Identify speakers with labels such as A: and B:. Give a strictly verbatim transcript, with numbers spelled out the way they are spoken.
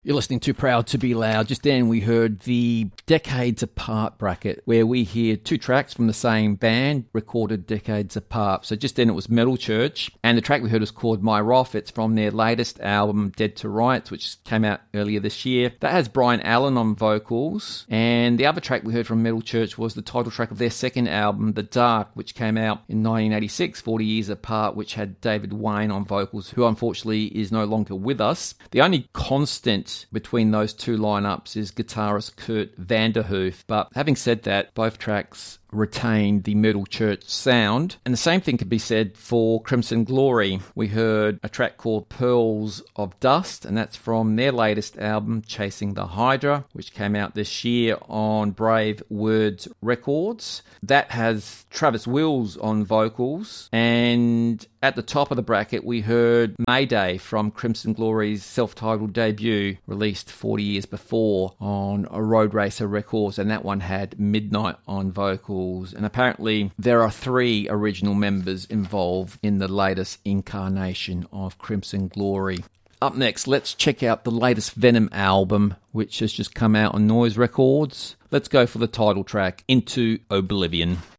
A: You're listening to Proud to Be Loud. Just then we heard the Decades Apart bracket, where we hear two tracks from the same band recorded decades apart. So just then it was Metal Church, and the track we heard was called My Roth. It's from their latest album, Dead to Rights, which came out earlier this year. That has Brian Allen on vocals, and the other track we heard from Metal Church was the title track of their second album, The Dark, which came out in nineteen eighty-six, forty years apart, which had David Wayne on vocals, who unfortunately is no longer with us. The only constant between those two lineups is guitarist Kurt Vanderhoof, but having said that, both tracks retained the Metal Church sound. And the same thing could be said for Crimson Glory. We heard a track called Pearls of Dust, and that's from their latest album, Chasing the Hydra, which came out this year on Brave Words Records. That has Travis Wills on vocals, and at the top of the bracket we heard Mayday from Crimson Glory's self-titled debut, released forty years before on Road Racer Records, and that one had Midnight on vocals. And apparently there are three original members involved in the latest incarnation of Crimson Glory. Up next, let's check out the latest Venom album, which has just come out on Noise Records. Let's go for the title track, Into Oblivion.